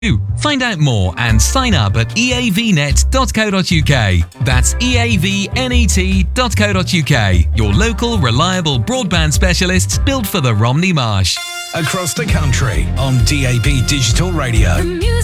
Find out more and sign up at eavnet.co.uk. That's eavnet.co.uk. Your local, reliable broadband specialists built for the Romney Marsh. Across the country on DAB Digital Radio.